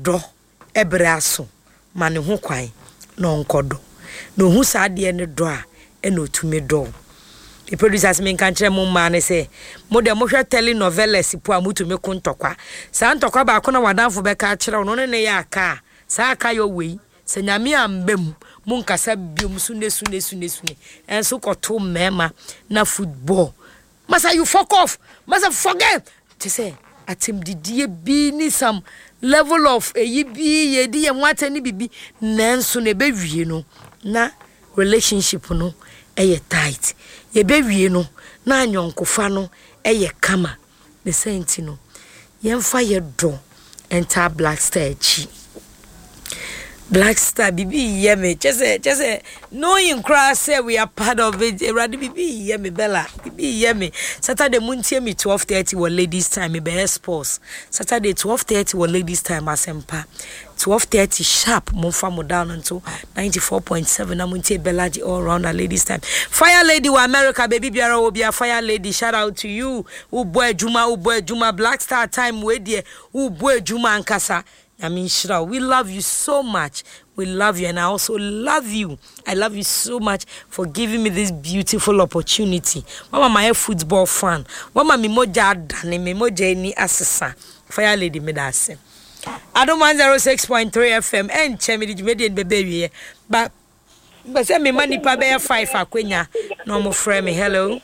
do ebraso ma ne ho kwan na onkodo na ohu saade ne do a ena otumi do the producers men kan kire mo ma ne say mo de mo hwe telenovelas po a mutumi ko ntokwa sa ntokwa ba ko na wadanfo be ka kire no ne ya aka sa aka yo wei se nyame ambem mo nkasa biom sune enso koto mema na football masa you fuck off masa forget to say atim didie bi ni some level of eyibi yedi ye nwata ni bibi nanso ne be wie no na relationship no eye tight ye be wie no na anyonkofa no eye kama the senti no yemfa ye do enter Black Star chi Black Star bibi yeme just knowing cross say we are part of it ready bibi yeme bella bibi yeme Saturday muntie me 12:30 or ladies time me be sports Saturday 12:30 or ladies time asempa 12:30 sharp monfa mo down until 94.7 na muntie bella di all round ladies time fire lady wa America baby biara obi a fire lady shout out to you ubo ejuma Black Star time we die ubo ejuma ankasa I mean, Shra, we love you so much. We love you, and I also love you. I love you so much for giving me this beautiful opportunity. Mama, my football fan. Mama, mi moja dani, mi moja ni asesa. Fire lady me da se. Adom 106.3 FM. En chemi di jumedi bebe but say me mani pa be 5 akwenya. No mo friend me. Hello.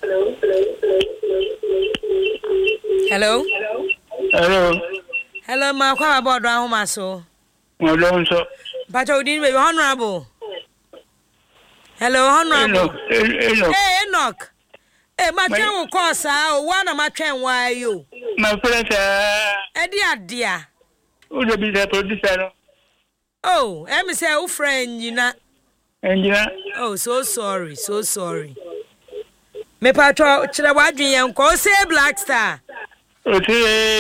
Hello. Hello. Hello, ma kwa about home so. Alonso. But you didn't be honorable. Hello, honorable. Hey, Enoch. Hey, my train will cost one of my train. Why are you? My friend, dear. Who will be the producer? Oh, let me say, oh, friend, you know. And yeah. Oh, so sorry. Me patro, chira wadri yan ko say Black Star. Okay.